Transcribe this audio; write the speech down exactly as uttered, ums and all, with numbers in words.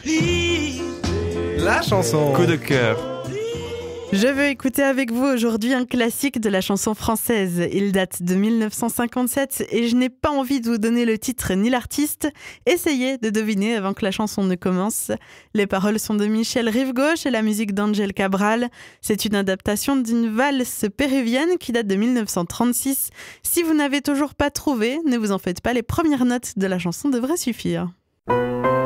La chanson coup de cœur. Je veux écouter avec vous aujourd'hui un classique de la chanson française. Il date de mille neuf cent cinquante-sept et je n'ai pas envie de vous donner le titre ni l'artiste. Essayez de deviner avant que la chanson ne commence. Les paroles sont de Michel Rivegauche et la musique d'Angel Cabral. C'est une adaptation d'une valse péruvienne qui date de mille neuf cent trente-six. Si vous n'avez toujours pas trouvé, ne vous en faites pas, les premières notes de la chanson devraient suffire.